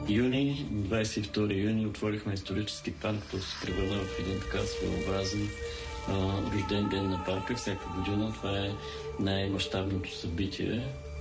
юни, 22 юни, отворихме исторически парк, то се превърна в един така своеобразен рожден ден на парка всяка година. Това е най-мащабното събитие